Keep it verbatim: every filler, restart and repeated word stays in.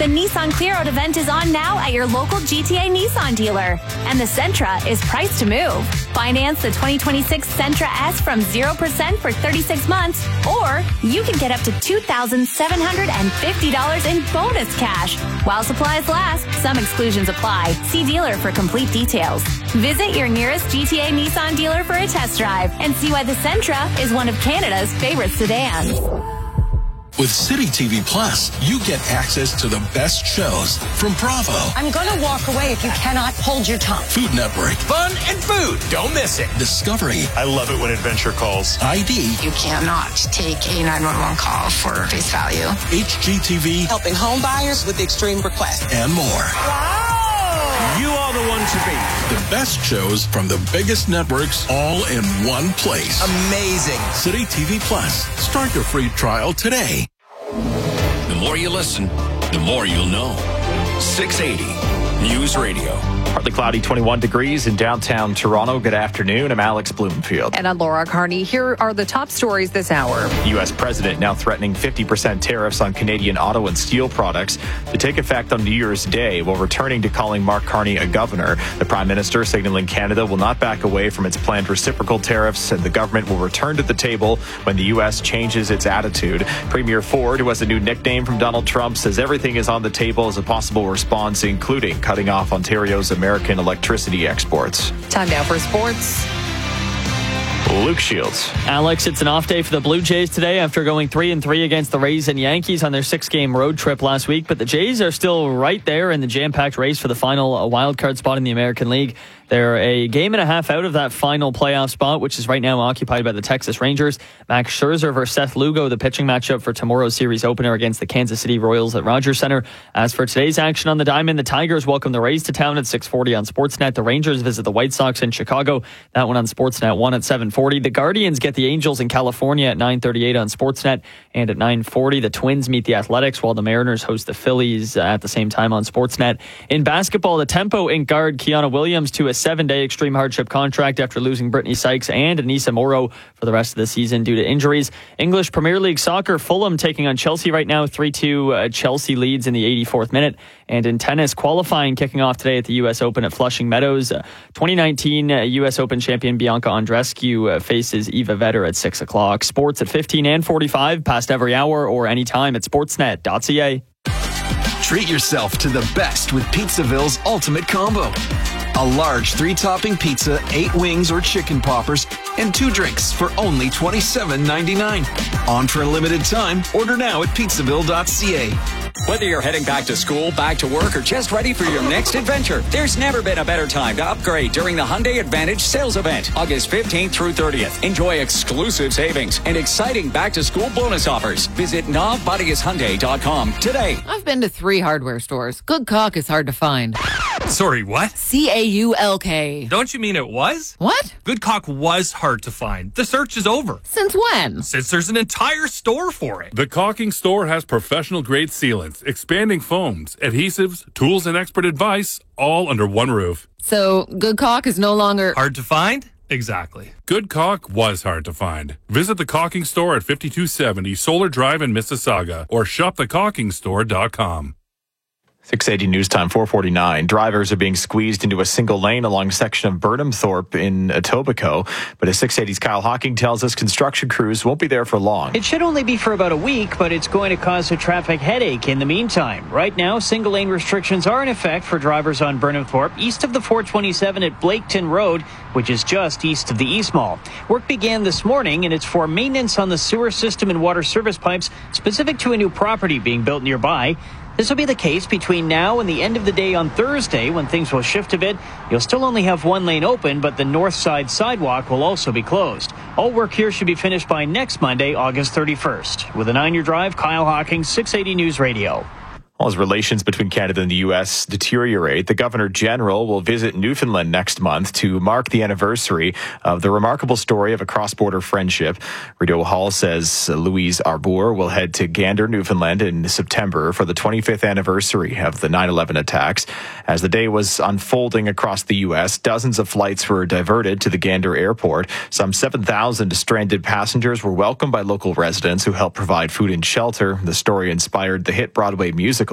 The Nissan Clear Out event is on now at your local G T A Nissan dealer. And the Sentra is priced to move. Finance the twenty twenty-six Sentra S from zero percent for thirty-six months, or you can get up to two thousand seven hundred fifty dollars in bonus cash. While supplies last, some exclusions apply. See dealer for complete details. Visit your nearest G T A Nissan dealer for a test drive and see why the Sentra is one of Canada's favorite sedans. With City T V Plus, you get access to the best shows from Bravo. I'm going to walk away if you cannot hold your tongue. Food Network. Fun and food. Don't miss it. Discovery. I love it when adventure calls. I D. You cannot take a nine one one call for face value. H G T V. Helping home buyers with extreme requests. And more. Wow. You are the one to beat. The best shows from the biggest networks all in one place. Amazing. City T V Plus. Start your free trial today. The more you listen, the more you'll know. six eighty News Radio. Partly cloudy, twenty-one degrees in downtown Toronto. Good afternoon. I'm Alex Bloomfield. And I'm Laura Carney. Here are the top stories this hour. The U S president now threatening fifty percent tariffs on Canadian auto and steel products to take effect on New Year's Day, while returning to calling Mark Carney a governor. The Prime Minister signaling Canada will not back away from its planned reciprocal tariffs, and the government will return to the table when the U S changes its attitude. Premier Ford, who has a new nickname from Donald Trump, says everything is on the table as a possible response, including cutting off Ontario's American electricity exports. Time now for sports. Luke Shields. Alex, it's an off day for the Blue Jays today after going three and three against the Rays and Yankees on their six-game road trip last week. But the Jays are still right there in the jam-packed race for the final wildcard spot in the American League. They're a game and a half out of that final playoff spot, which is right now occupied by the Texas Rangers. Max Scherzer versus Seth Lugo, the pitching matchup for tomorrow's series opener against the Kansas City Royals at Rogers Center. As for today's action on the diamond, the Tigers welcome the Rays to town at six forty on Sportsnet. The Rangers visit the White Sox in Chicago. That one on Sportsnet one at seven forty. The Guardians get the Angels in California at nine thirty-eight on Sportsnet. And at nine forty, the Twins meet the Athletics, while the Mariners host the Phillies at the same time on Sportsnet. In basketball, the Tempo Incorporated guard Kiana Williams to a seven-day extreme hardship contract after losing Brittany Sykes and Anissa Morrow for the rest of the season due to injuries. English Premier League soccer, Fulham taking on Chelsea right now. three two uh, Chelsea leads in the eighty-fourth minute. And in tennis, qualifying kicking off today at the U S Open at Flushing Meadows. Uh, twenty nineteen uh, U S Open champion Bianca Andreescu uh, faces Eva Vetter at six o'clock. Sports at fifteen and forty-five, past every hour or anytime at sportsnet dot c a. Treat yourself to the best with Pizzaville's Ultimate Combo. A large three-topping pizza, eight wings or chicken poppers, and two drinks for only twenty-seven ninety-nine. On for a limited time. Order now at pizzaville dot c a. Whether you're heading back to school, back to work, or just ready for your next adventure, there's never been a better time to upgrade during the Hyundai Advantage sales event, August fifteenth through thirtieth. Enjoy exclusive savings and exciting back-to-school bonus offers. Visit nav buddies hyundai dot com today. I've been to three hardware stores. Good caulk is hard to find. Sorry, what? C A U L K. Don't you mean it was? What? Good caulk was hard to find. The search is over. Since when? Since there's an entire store for it. The Caulking Store has professional-grade sealants, expanding foams, adhesives, tools, and expert advice, all under one roof. So, good caulk is no longer... hard to find? Exactly. Good caulk was hard to find. Visit the Caulking Store at fifty-two seventy Solar Drive in Mississauga or shop the caulking store dot com. six eighty News Time, four forty-nine. Drivers are being squeezed into a single lane along a section of Burnhamthorpe in Etobicoke. But as six eighty's Kyle Hawking tells us, construction crews won't be there for long. It should only be for about a week, but it's going to cause a traffic headache in the meantime. Right now, single lane restrictions are in effect for drivers on Burnhamthorpe, east of the four twenty-seven at Blaketon Road, which is just east of the East Mall. Work began this morning, and it's for maintenance on the sewer system and water service pipes specific to a new property being built nearby. This will be the case between now and the end of the day on Thursday, when things will shift a bit. You'll still only have one lane open, but the north side sidewalk will also be closed. All work here should be finished by next Monday, August thirty-first. With a nine-year drive, Kyle Hawking, six eighty News Radio. As relations between Canada and the U S deteriorate, the Governor General will visit Newfoundland next month to mark the anniversary of the remarkable story of a cross-border friendship. Rideau Hall says Louise Arbour will head to Gander, Newfoundland in September for the twenty-fifth anniversary of the nine eleven attacks. As the day was unfolding across the U S, dozens of flights were diverted to the Gander airport. Some seven thousand stranded passengers were welcomed by local residents who helped provide food and shelter. The story inspired the hit Broadway musical